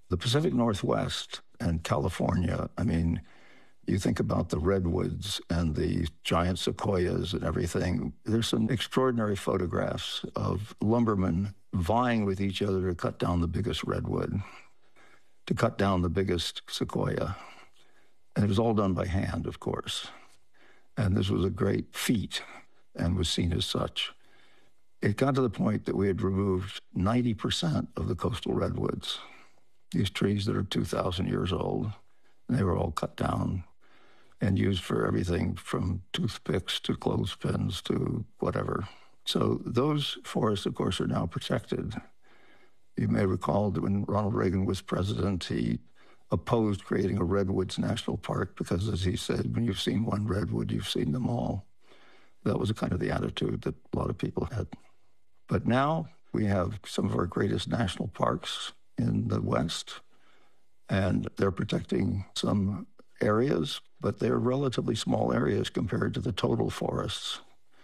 The Pacific Northwest and California, I mean, you think about the redwoods and the giant sequoias and everything. There's some extraordinary photographs of lumbermen vying with each other to cut down the biggest redwood, to cut down the biggest sequoia. And it was all done by hand, of course. And this was a great feat and was seen as such. It got to the point that we had removed 90% of the coastal redwoods, these trees that are 2,000 years old. And they were all cut down and used for everything from toothpicks to clothespins to whatever. So those forests, of course, are now protected. You may recall that when Ronald Reagan was president, he opposed creating a Redwoods National Park because, as he said, when you've seen one redwood, you've seen them all. That was kind of the attitude that a lot of people had. But now we have some of our greatest national parks in the West, and they're protecting some areas, but they're relatively small areas compared to the total forests.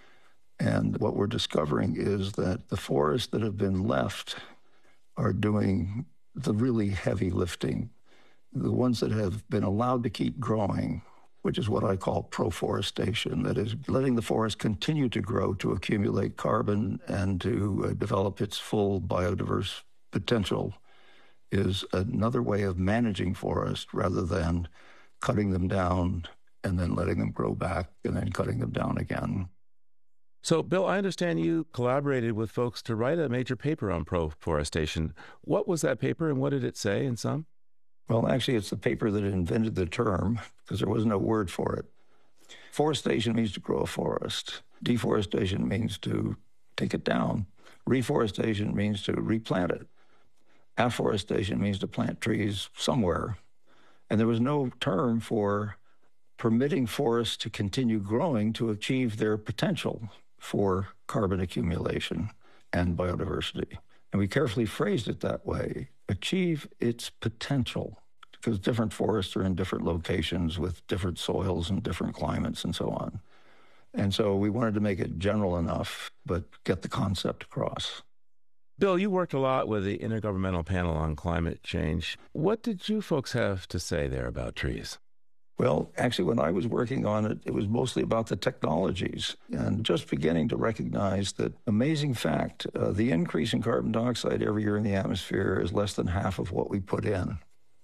And what we're discovering is that the forests that have been left are doing the really heavy lifting. The ones that have been allowed to keep growing, which is what I call proforestation, that is letting the forest continue to grow to accumulate carbon and to develop its full biodiverse potential, is another way of managing forest rather than cutting them down and then letting them grow back and then cutting them down again. So, Bill, I understand you collaborated with folks to write a major paper on proforestation. What was that paper and what did it say in sum? Well, actually, it's the paper that invented the term because there was no word for it. Forestation means to grow a forest. Deforestation means to take it down. Reforestation means to replant it. Afforestation means to plant trees somewhere. And there was no term for permitting forests to continue growing to achieve their potential for carbon accumulation and biodiversity. And we carefully phrased it that way, achieve its potential, because different forests are in different locations with different soils and different climates and so on. And so we wanted to make it general enough, but get the concept across. Bill, you worked a lot with the Intergovernmental Panel on Climate Change. What did you folks have to say there about trees? Well, actually, when I was working on it, it was mostly about the technologies and just beginning to recognize that amazing fact, the increase in carbon dioxide every year in the atmosphere is less than half of what we put in.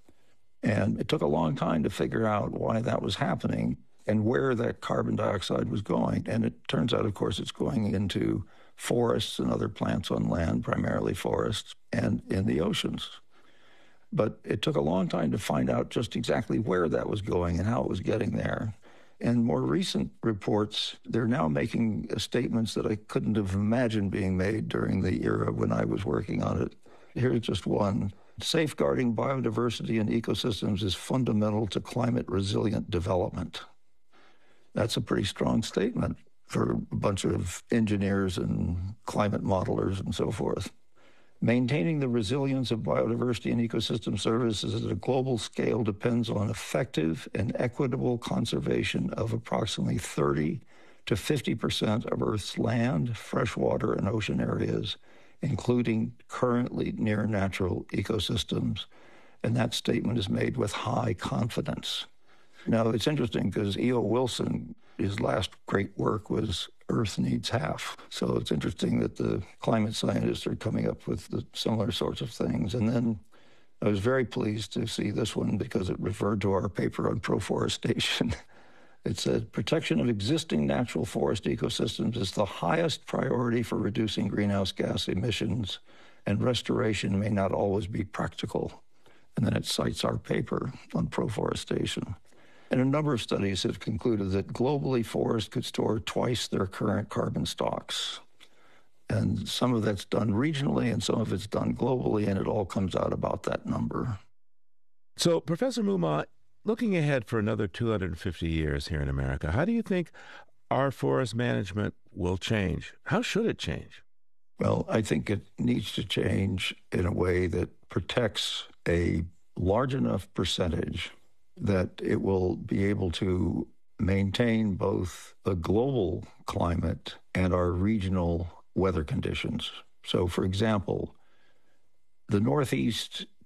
And it took a long time to figure out why that was happening and where that carbon dioxide was going. And it turns out, of course, it's going into forests and other plants on land, primarily forests, and in the oceans. But it took a long time to find out just exactly where that was going and how it was getting there. And more recent reports, they're now making statements that I couldn't have imagined being made during the era when I was working on it. Here's just one. Safeguarding biodiversity and ecosystems is fundamental to climate-resilient development. That's a pretty strong statement for a bunch of engineers and climate modelers and so forth. Maintaining the resilience of biodiversity and ecosystem services at a global scale depends on effective and equitable conservation of approximately 30 to 50% of Earth's land, freshwater, and ocean areas, including currently near natural ecosystems. And that statement is made with high confidence. Now, it's interesting because E.O. Wilson, his last great work was Earth Needs Half. So it's interesting that the climate scientists are coming up with the similar sorts of things. And then I was very pleased to see this one because it referred to our paper on proforestation. It said, protection of existing natural forest ecosystems is the highest priority for reducing greenhouse gas emissions, and restoration may not always be practical. And then it cites our paper on proforestation. And a number of studies have concluded that globally forests could store twice their current carbon stocks. And some of that's done regionally and some of it's done globally, and it all comes out about that number. So, Professor Moomaw, looking ahead for another 250 years here in America, how do you think our forest management will change? How should it change? Well, I think it needs to change in a way that protects a large enough percentage that it will be able to maintain both the global climate and our regional weather conditions. So, for example, the Northeast